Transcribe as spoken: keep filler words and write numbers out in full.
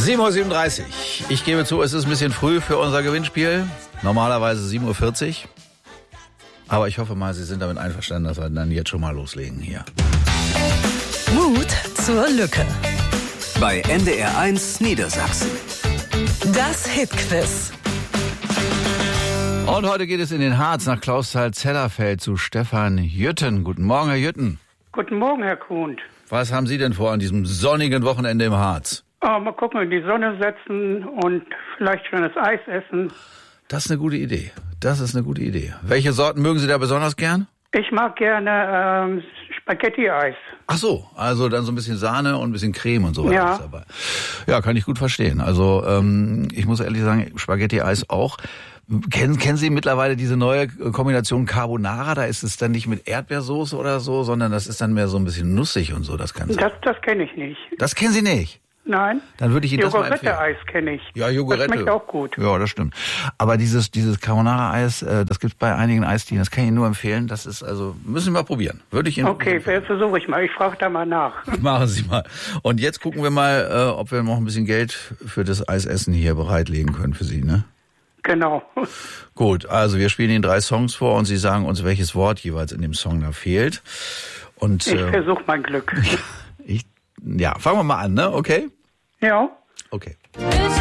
sieben Uhr siebenunddreißig. Ich gebe zu, es ist ein bisschen früh für unser Gewinnspiel. Normalerweise sieben Uhr vierzig. Aber ich hoffe mal, Sie sind damit einverstanden, dass wir dann jetzt schon mal loslegen hier. Mut zur Lücke. Bei N D R eins Niedersachsen. Das Hitquiz. Und heute geht es in den Harz nach Clausthal-Zellerfeld zu Stefan Jütten. Guten Morgen, Herr Jütten. Guten Morgen, Herr Kuhn. Was haben Sie denn vor an diesem sonnigen Wochenende im Harz? Oh, mal gucken, in die Sonne setzen und vielleicht schönes Eis essen. Das ist eine gute Idee. Das ist eine gute Idee. Welche Sorten mögen Sie da besonders gern? Ich mag gerne ähm, Spaghetti-Eis. Ach so, also dann so ein bisschen Sahne und ein bisschen Creme und so weiter Ja. ist dabei. Ja, kann ich gut verstehen. Also ähm, ich muss ehrlich sagen, Spaghetti-Eis auch. Kennen, kennen Sie mittlerweile diese neue Kombination Carbonara? Da ist es dann nicht mit Erdbeersoße oder so, sondern das ist dann mehr so ein bisschen nussig und so. Das kann sein. Das, das kenne ich nicht. Das kennen Sie nicht? Nein? Dann würde ich Ihnen das mal empfehlen. Jogurette-Eis kenne ich. Ja, Jogurette. Das schmeckt auch gut. Ja, das stimmt. Aber dieses dieses Carbonara-Eis, äh, das gibt's bei einigen Eisdielen. Das kann ich Ihnen nur empfehlen. Das ist also, müssen Sie mal probieren. Würde ich Ihnen Okay, versuche ich mal. Ich frage da mal nach. Machen Sie mal. Und jetzt gucken wir mal, äh, ob wir noch ein bisschen Geld für das Eisessen hier bereitlegen können für Sie, ne? Genau. Gut, also wir spielen Ihnen drei Songs vor und Sie sagen uns, welches Wort jeweils in dem Song da fehlt. Und Ich äh, versuche mein Glück. ich, ja, fangen wir mal an, ne? Okay? Ja. Okay. It's